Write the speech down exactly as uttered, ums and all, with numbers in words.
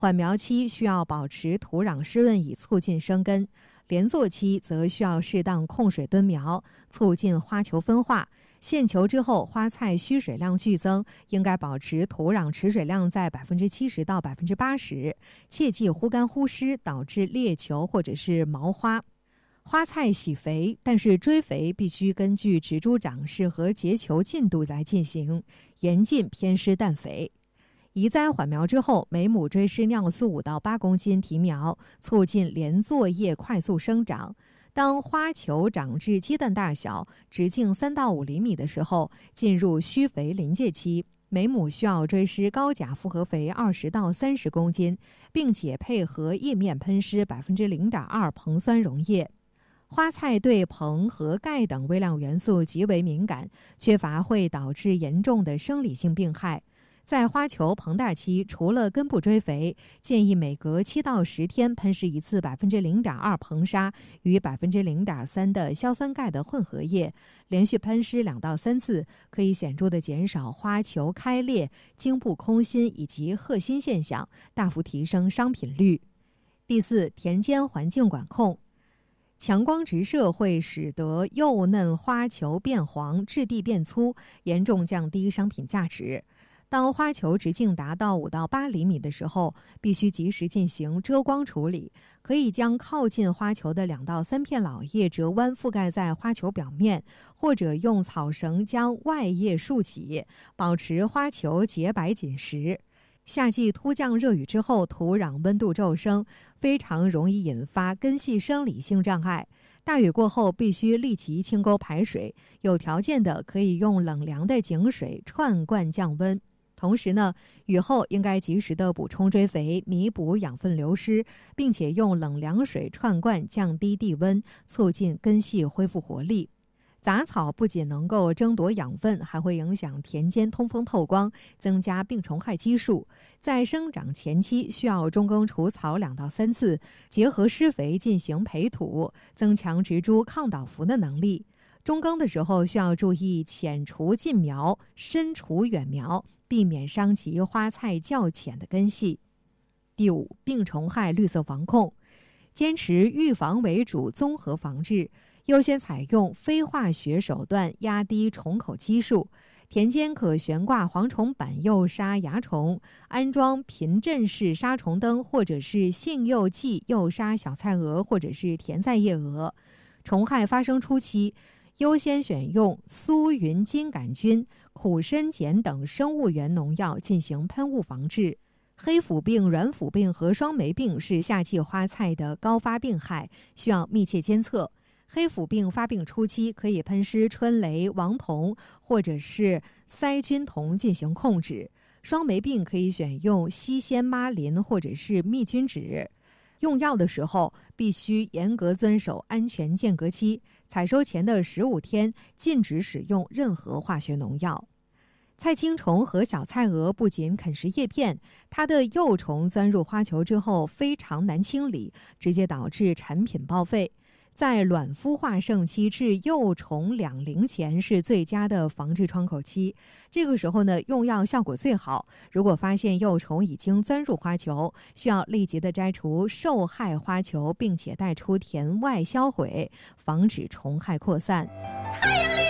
缓苗期需要保持土壤湿润以促进生根，连作期则需要适当控水蹲苗，促进花球分化。现球之后，花菜需水量剧增，应该保持土壤持水量在百分之七十到百分之八十，切忌忽干忽湿，导致裂球或者是毛花。花菜喜肥，但是追肥必须根据植株长势和结球进度来进行，严禁偏施氮肥。移栽缓苗之后，每亩追施尿素五到八公斤提苗，促进连作叶快速生长。当花球长至鸡蛋大小，直径三到五厘米的时候，进入需肥临界期，每亩需要追施高钾复合肥二十到三十公斤，并且配合叶面喷施百分之零点二硼酸溶液。花菜对硼和钙等微量元素极为敏感，缺乏会导致严重的生理性病害。在花球膨大期，除了根部追肥，建议每隔七到十天喷施一次百分之零点二硼砂与百分之零点三的硝酸钙的混合液，连续喷施两到三次，可以显著的减少花球开裂、茎部空心以及褐心现象，大幅提升商品率。第四，田间环境管控。强光直射会使得幼嫩花球变黄、质地变粗，严重降低商品价值。当花球直径达到五到八厘米的时候，必须及时进行遮光处理，可以将靠近花球的两到三片老叶折弯覆盖在花球表面，或者用草绳将外叶竖起，保持花球洁白紧实。夏季突降热雨之后，土壤温度骤升，非常容易引发根系生理性障碍。大雨过后必须立即清沟排水，有条件的可以用冷凉的井水串灌降温。同时呢，雨后应该及时的补充追肥，弥补养分流失，并且用冷凉水串灌降低地温，促进根系恢复活力。杂草不仅能够争夺养分，还会影响田间通风透光，增加病虫害基数。在生长前期需要中耕除草两到三次，结合施肥进行培土，增强植株抗倒伏的能力。中耕的时候需要注意浅除近苗，深除远苗，避免伤及花菜较浅的根系。第五，病虫害绿色防控，坚持预防为主综合防治，优先采用非化学手段压低虫口基数。田间可悬挂蝗虫板诱杀蚜虫，安装频振式杀虫灯，或者是杏诱剂诱杀小菜蛾或者是甜菜叶蛾。虫害发生初期，优先选用苏云金杆菌、苦参碱等生物源农药进行喷雾防治。黑腐病、软腐病和霜霉病是夏季花菜的高发病害，需要密切监测。黑腐病发病初期，可以喷施春雷、王酮或者是塞菌酮进行控制。霜霉病可以选用西仙妈林或者是灭菌酯。用药的时候必须严格遵守安全间隔期，采收前的十五天禁止使用任何化学农药。菜青虫和小菜蛾不仅啃食叶片，它的幼虫钻入花球之后非常难清理，直接导致产品报废。在卵孵化盛期至幼虫两龄前是最佳的防治窗口期，这个时候呢，用药效果最好。如果发现幼虫已经钻入花球，需要立即的摘除受害花球，并且带出田外销毁，防止虫害扩散。 太阳力